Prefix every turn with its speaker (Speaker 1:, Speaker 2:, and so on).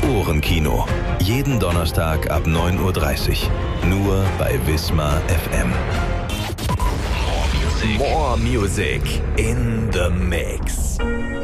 Speaker 1: Ohrenkino. Jeden Donnerstag ab 9:30 Uhr. Nur bei Wismar FM. More music in the mix.